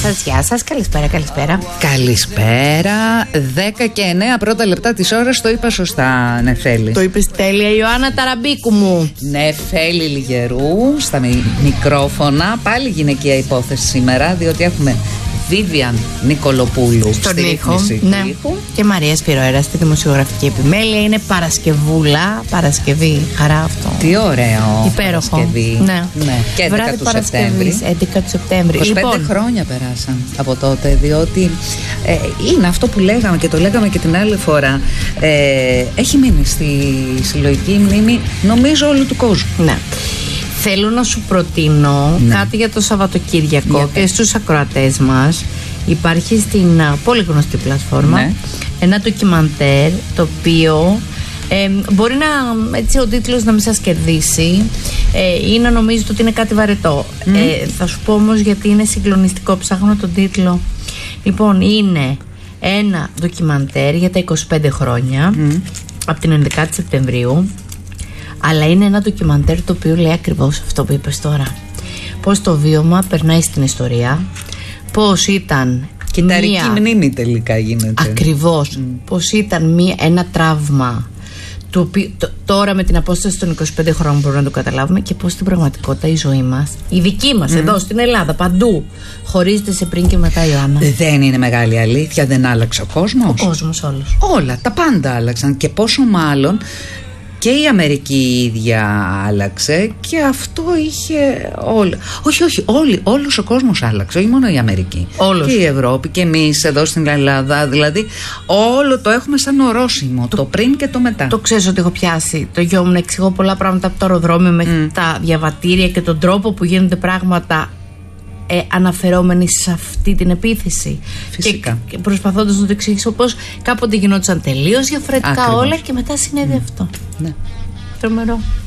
γεια σας, καλησπέρα. Καλησπέρα. 10 και 9 πρώτα λεπτά της ώρας. Το είπα σωστά, Νεφέλη. Το είπες τέλεια, Ιωάννα Ταραμπίκου μου. Νεφέλη Λιγερού στα μικρόφωνα. Πάλι γυναικεία υπόθεση σήμερα, διότι έχουμε Βίβιαν Νικολοπούλου στον ήχο, ναι. Και Μαρία Σπυροέρα στη δημοσιογραφική επιμέλεια. Είναι Παρασκευή, χαρά αυτό. Τι ωραίο. Υπέροχο. Παρασκευή. Ναι. Και 11 του Σεπτέμβρη. 11 του Σεπτέμβρη. 25 χρόνια περάσαν από τότε, διότι είναι αυτό που λέγαμε και το λέγαμε και την άλλη φορά. Έχει μείνει στη συλλογική μνήμη, νομίζω, όλου του κόσμου. Ναι. Θέλω να σου προτείνω κάτι για το Σαββατοκύριακο και στους ακροατές μας. Υπάρχει στην πολύ γνωστή πλατφόρμα ένα ντοκιμαντέρ, το οποίο μπορεί να, έτσι, ο τίτλος να μην σας κερδίσει ή να νομίζετε ότι είναι κάτι βαρετό. Θα σου πω όμως γιατί είναι συγκλονιστικό. Ψάχνω τον τίτλο. Λοιπόν, είναι ένα ντοκιμαντέρ για τα 25 χρόνια από την 11η Σεπτεμβρίου. Αλλά είναι ένα ντοκιμαντέρ το οποίο λέει ακριβώς αυτό που είπες τώρα. Πώς το βίωμα περνάει στην ιστορία, πώς ήταν κυταρική μνήμη τελικά γίνεται. Ακριβώς. Πώς ήταν ένα τραύμα το οποίο τώρα με την απόσταση των 25 χρόνων μπορούμε να το καταλάβουμε, και πώς στην πραγματικότητα η ζωή μας, η δική μας εδώ στην Ελλάδα, παντού, χωρίζεται σε πριν και μετά, Ιωάννα. Δεν είναι μεγάλη αλήθεια, δεν άλλαξε ο κόσμος. Ο κόσμος όλος. Όλα, τα πάντα άλλαξαν, και πόσο μάλλον και η Αμερική η ίδια άλλαξε, και αυτό είχε όλα. Όχι, όλος ο κόσμος άλλαξε, όχι μόνο η Αμερική. Όλος. Και η Ευρώπη και εμείς εδώ στην Ελλάδα. Δηλαδή, όλο το έχουμε σαν ορόσημο, το πριν και το μετά. Το ξέρεις ότι έχω πιάσει το γιο μου να εξηγώ πολλά πράγματα από το αεροδρόμιο μέχρι τα διαβατήρια και τον τρόπο που γίνονται πράγματα αναφερόμενοι σε αυτή την επίθεση. Φυσικά. Και προσπαθώντας να το εξηγήσω πως κάποτε γινόντουσαν τελείως διαφορετικά όλα, και μετά συνέβη αυτό. Ναι. Τρομερό.